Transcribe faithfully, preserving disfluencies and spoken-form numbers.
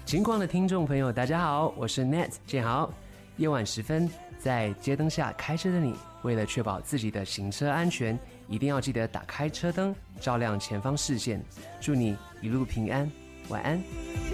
情况的听众朋友大家好，我是 Net 建豪。夜晚时分，在街灯下开车的你，为了确保自己的行车安全，一定要记得打开车灯，照亮前方视线。祝你一路平安，晚安。